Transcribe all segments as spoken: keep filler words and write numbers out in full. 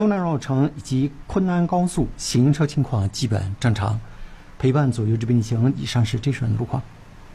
东南绕城以及昆南高速行车情况基本正常。陪伴左右之并行，以上是这顺路况。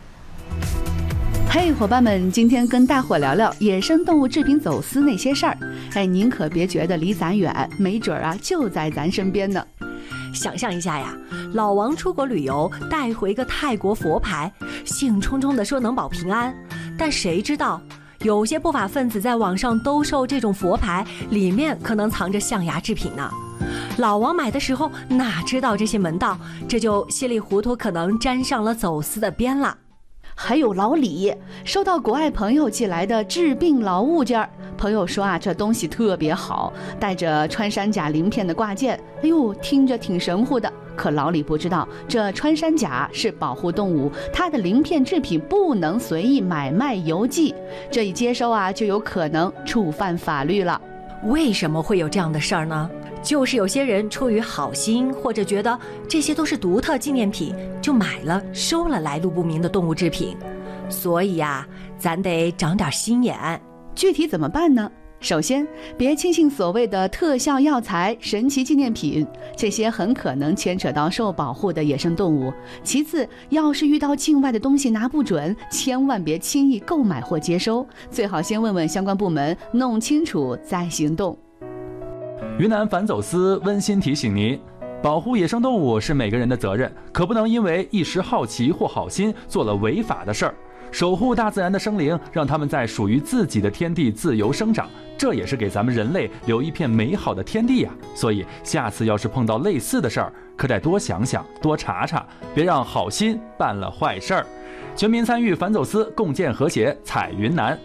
嘿，伙伴们，今天跟大伙聊聊野生动物制品走私那些事儿。哎，您可别觉得离咱远，没准啊就在咱身边呢。 想象一下呀，老王出国旅游带回个泰国佛牌，兴冲冲地说能保平安，但谁知道有些不法分子在网上兜售这种佛牌，里面可能藏着象牙制品呢。老王买的时候哪知道这些门道，这就稀里糊涂可能沾上了走私的边了。 还有老李收到国外朋友寄来的治病老物件，朋友说啊，这东西特别好，带着穿山甲鳞片的挂件，哎呦，听着挺神乎的。可老李不知道，这穿山甲是保护动物，它的鳞片制品不能随意买卖邮寄，这一接收啊，就有可能触犯法律了。 为什么会有这样的事儿呢？就是有些人出于好心，或者觉得这些都是独特纪念品，就买了收了来路不明的动物制品。所以呀，咱得长点心眼。 具体怎么办呢？首先，别轻信所谓的特效药材、神奇纪念品，这些很可能牵扯到受保护的野生动物。其次，要是遇到境外的东西拿不准，千万别轻易购买或接收，最好先问问相关部门，弄清楚再行动。 云南反走私温馨提醒您，保护野生动物是每个人的责任，可不能因为一时好奇或好心做了违法的事儿。守护大自然的生灵，让他们在属于自己的天地自由生长，这也是给咱们人类留一片美好的天地呀。所以下次要是碰到类似的事儿，可得多想想，多查查，别让好心办了坏事儿。全民参与反走私，共建和谐，彩云南。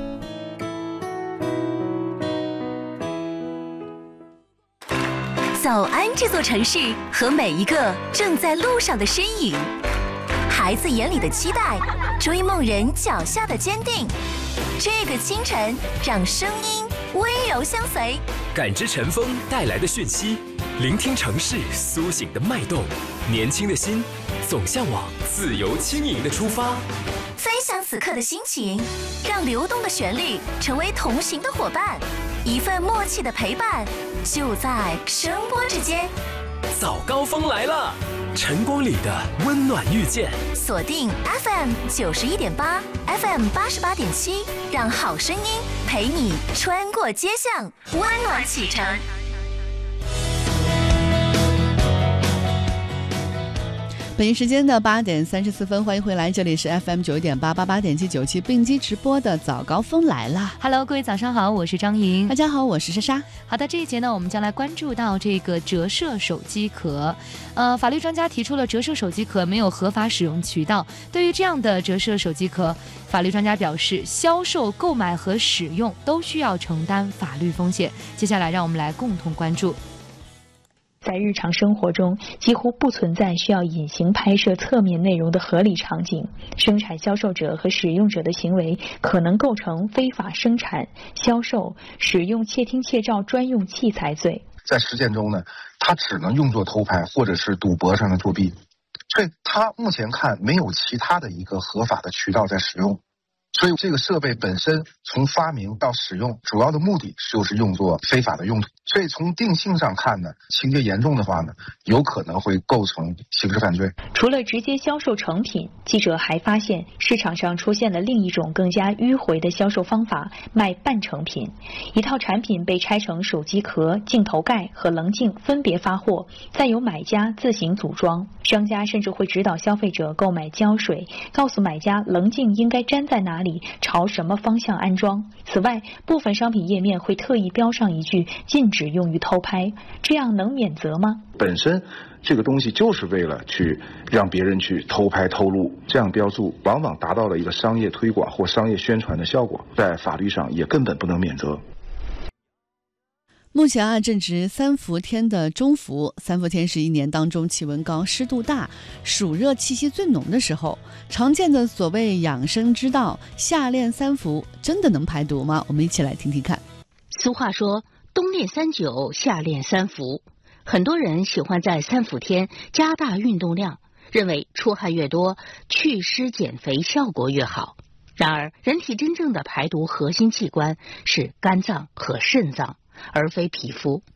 早安这座城市和每一个正在路上的身影，孩子眼里的期待，追梦人脚下的坚定。这个清晨，让声音温柔相随， 感知晨风带来的讯息，聆听城市苏醒的脉动。年轻的心总向往自由轻盈的出发。 分享此刻的心情，让流动的旋律成为同行的伙伴，一份默契的陪伴，就在声波之间。 早高峰来了，晨光里的温暖遇见。 锁定 F M 九十一点八 ，F M 八十八点七，让好声音陪你穿过街巷，温暖启程。 北京时间的八点三十四分，欢迎回来，这里是 F M 九一点八八八点七九七并机直播的早高峰来了。 Hello， 各位早上好，我是张莹。 大家好，我是莎莎。 好的，这一节呢，我们将来关注到这个折射手机壳。呃，法律专家提出了折射手机壳没有合法使用渠道。对于这样的折射手机壳，法律专家表示，销售、购买和使用都需要承担法律风险。接下来，让我们来共同关注。 在日常生活中，几乎不存在需要隐形拍摄侧面内容的合理场景。生产销售者和使用者的行为可能构成非法生产、销售、使用窃听窃照专用器材罪。 在实践中呢，它只能用作偷拍或者是赌博上的作弊，所以它目前看没有其他的一个合法的渠道在使用。所以这个设备本身从发明到使用，主要的目的就是用作非法的用途。所以从定性上看呢，情节严重的话呢，有可能会构成刑事犯罪。 除了直接销售成品，记者还发现市场上出现了另一种更加迂回的销售方法——卖半成品。一套产品被拆成手机壳、镜头盖和棱镜分别发货，再由买家自行组装。商家甚至会指导消费者购买胶水，告诉买家棱镜应该粘在哪里，朝什么方向安装。此外，部分商品页面会特意标上一句禁止用于偷拍，这样能免责吗？ 本身这个东西就是为了去让别人去偷拍偷录，这样标注往往达到了一个商业推广或商业宣传的效果，在法律上也根本不能免责。 目前啊，正值三伏天的中伏，三伏天是一年当中气温高、湿度大、暑热气息最浓的时候。常见的所谓养生之道，夏练三伏，真的能排毒吗？我们一起来听听看。 俗话说，冬练三九，夏练三伏。很多人喜欢在三伏天加大运动量，认为出汗越多，祛湿减肥效果越好。然而，人体真正的排毒核心器官是肝脏和肾脏，而非皮肤。